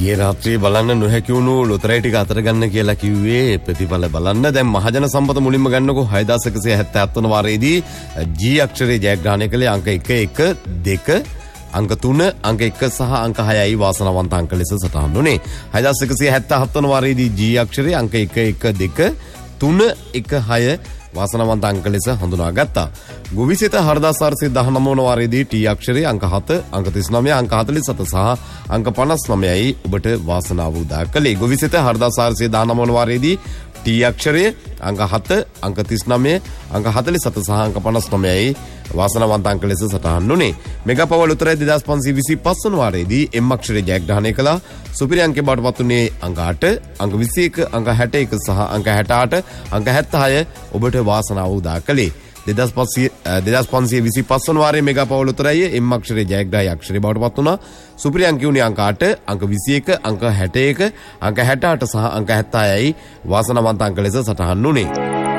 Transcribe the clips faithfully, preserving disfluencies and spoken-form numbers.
ඊයේ රාත්‍රියේ බලන්න නොහැකි වුණු ලොතරැයි ටික අතර ගන්න කියලා කිව්වේ ප්‍රතිඵල බලන්න. දැන් මහජන සම්පත මුලින්ම ගන්නකො හය දහස් එකසිය හැත්තෑ වන වාරයේදී G අක්ෂරයේ ජයග්‍රහණය කළේ අංක එක එක දෙක අංක තුන අංක එක සහ අංක හයයි වාසනාවන්ත අංක ලෙස සටහන් වුණේ. හය දහස් එකසිය හැත්තෑ වන වාරයේදී G අක්ෂරයේ අංක එක එක දෙක තුන එක හය වාසනාවන්ත අංක ලෙස හඳුනාගත්තා. ගුවිසිත හරදාස් හාරසිය දහනව වන වාරයේදී T අක්ෂරයේ අංක හත අංක තිස් නවය අංක හතළිස් හත සහ අංක පනස් නවයයි ඔබට වාසනාව උදා කළේ. ගුවිසිත හරදාස් හාරසිය දහනව වන වාරයේදී T අක්ෂරයේ අංක හත අංක තිස් නවය අංක හතළිස් හත සහ අංක පනස් නවයයි වාසනාවන්ත අංක ලෙස සටහන් වුණේ. මෙගා පවර් ලොතරැයි දෙදාස් පන්සිය විසි පහ වන වාරයේදී M අක්ෂරයේ ජයග්‍රහණය කළා. සුපිරි අංකේ බවට පත් වුණේ අංක අට අංක විසි එක අංක හැට එක සහ අංක හැට අට අංක හැත්තෑ ඔබට වාසනාව උදා කළේ. දෙදාස් පන්සිය විසි පහ වන වාරයේ මෙගා පවර් ලොතරැයි M අක්ෂරයේ ජයග්‍රාහී අක්ෂරය බවට පත් වුණා. සුපිරි අංකේ උනේ අංක අට අංක විසි එක අංක හැට එක අංක හැට අට සහ අංක හැත්තෑයි වාසනාවන්ත අංක ලෙස සටහන් වුණේ.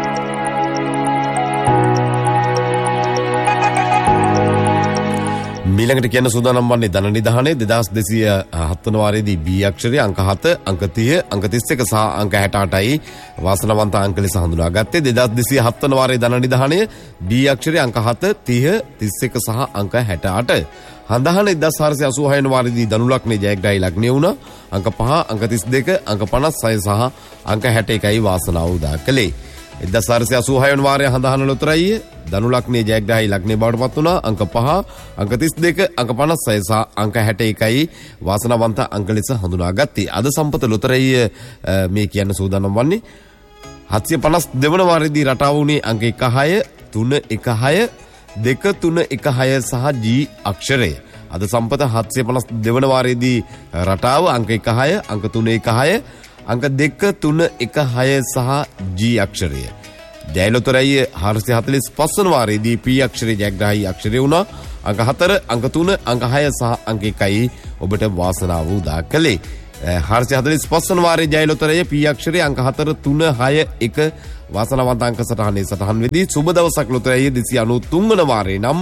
මීළඟට කියන්න සූදානම් වන්නේ ධන නිධානය. දෙදාස් දෙසිය හත් වන වාරයේදී B අක්ෂරයේ අංක හත අංක තිහ අංක තිස් එක සහ අංක හැට අටයි වාසනාවන්ත අංක ලෙස හඳුනාගත්තේ. දෙදාස් දෙසිය හත් වන වාරයේ ධන නිධානය B අක්ෂරයේ අංක හත තිහ තිස් එක සහ අංක හැට අට. හඳහන එක්දාස් හාරසිය අසූ හය වන වාරයේදී ධනු ලග්නයේ ජයග්‍රාහී ලග්නය වුණා. අංක පහ අංක තිස් දෙක අංක පනස් හය සහ අංක හැට එකයි වාසනාව උදා කළේ. එක්දාස් හාරසිය අසූ හය වන වාරයේ හඳහන ලොතරැයි ධනු ලග්නයේ ජයග්‍රාහී ලග්නයේ බවට පත් වුණා. අංක පහ අංක තිස් දෙක අංක පනස් හය සහ අංක හැට එකයි වාසනාවන්ත අංක ලෙස හඳුනාගත්තේ. අද සම්පත ලොතරැයි මේ කියන්න සූදානම් වන්නේ හත්සිය පනස් දෙක වන වාරයේදී රටාව වුණේ අංක එක හය තුන එක හය දෙක තුන එක හය සහ G අක්ෂරය. අද සම්පත හත්සිය පනස් දෙක වන වාරයේදී රටාව අංක එක හය අංක තුන එක හය අංක දෙක තුන එක හය සහ G අක්ෂරය. ජය ලොතරැයි හාරසිය හතළිස් පහ වන වාරයේදී P අක්ෂරයේ ජයග්‍රාහී අක්ෂරය වුණා. අංක හතර අංක තුන අංක හය සහ අංක එකයි ඔබට වාසනාව උදා කළේ. හාරසිය හතළිස් පහ වන වාරයේ ජය ලොතරැයි P අක්ෂරයේ අංක හතර තුන හය එක වාසනාවන්ත අංක සටහනේ සටහන් වෙදී සුබ දවසක් ලොතරැයි දෙසිය අනූ තුන් වන වාරයේ නම්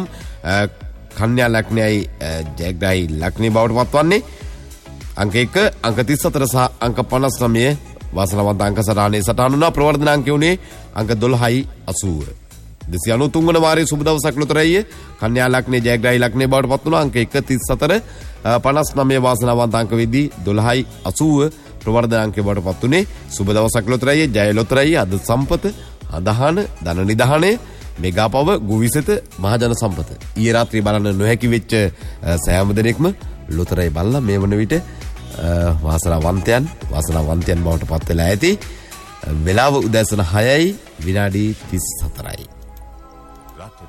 කන්‍යා ලග්නයයි ජයග්‍රාහී ලග්නය බවට පත්වන්නේ. අංක එක අංක තිස් හතර සහ අංක පනස් නවය වාසනාවන්ත අංක සටහනේ සටහන් වුණා. ප්‍රවර්ධන අංකය උනේ අංක දොළහයි අසූව. දෙසිය අනූ තුන් වන වාරයේ සුබ දවසක් ලොතරැයි කන්‍යා ලග්නයේ ජයග්‍රාහී ලග්නය බවට පත් වුණා. අංක එක තිස් හතර පනස් නවය වාසනාවන්ත අංක වෙදී දොළහයි අසූව ප්‍රවර්ධන අංකය බවට පත් වුණේ. සුබ දවසක් ලොතරැයි ජය ලොතරැයි අද සම්පත අදහන ධන නිධානය මෙගා පව ගුවිසිත මහජන සම්පත. ඊයේ රාත්‍රියේ බලන්න නොහැකි වෙච්ච සෑම දෙනෙක්ම ලොතරැයි බලලා මේ වන විට වාසනාවන්තයන් වාසනාවන්තයන් බවට පත් වෙලා ඇති. වෙලාව උදෑසන හයයි විනාඩි තිස් හතරයි.